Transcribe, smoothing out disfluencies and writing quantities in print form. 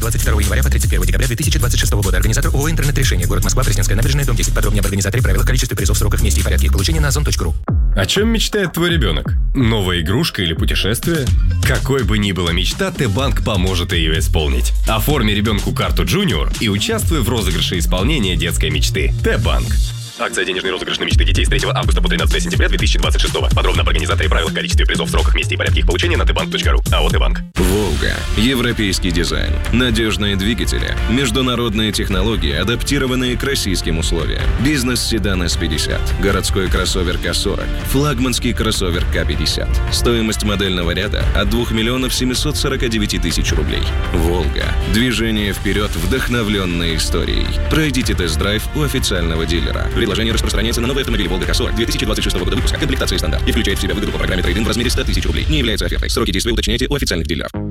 22 января по 31 декабря 2026 года. Организатор ООО «Интернет-решение». Город Москва, Пресненская набережная, дом 10. Подробнее об организаторе, правилах, количестве призов, сроках, месте и порядке их получения на ozon.ru. О чем мечтает твой ребенок? Новая игрушка или путешествие? Какой бы ни была мечта, Т-Банк поможет ее исполнить. Оформи ребенку карту Junior и участвуй в розыгрыше исполнения детской мечты. Т-Банк. Акция «Денежный розыгрыш на мечты детей» с 3 августа по 13 сентября 2026. Подробно об организаторе, правилах, количестве призов, сроках, месте и порядке их получения на tbank.ru. АО «Т-Банк». «Волга». Европейский дизайн. Надежные двигатели. Международные технологии, адаптированные к российским условиям. Бизнес-седан S50. Городской кроссовер К40. Флагманский кроссовер К50. Стоимость модельного ряда от 2 миллионов 749 тысяч рублей. «Волга». Движение вперед, вдохновленное историей. Пройдите тест-драйв у официального дилера. Предложение распространяется на новые автомобили «Волга К40» 2026 года выпуска. Комплектация стандарт и включает в себя выгоду по программе трейд-ин в размере 100 тысяч рублей. Не является офертой. Сроки действия уточняйте у официальных дилеров.